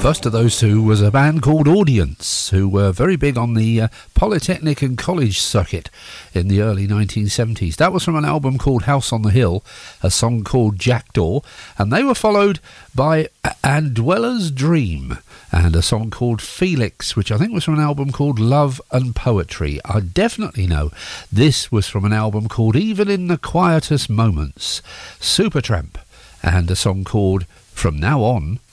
First of those two was a band called Audience, who were very big on the Polytechnic and college circuit in the early 1970s. That was from an album called House on the Hill, a song called Jackdaw, and they were followed by And Dweller's Dream and a song called Felix, which I think was from an album called Love and Poetry. I definitely know this was from an album called Even in the Quietest Moments, Supertramp, and a song called From Now On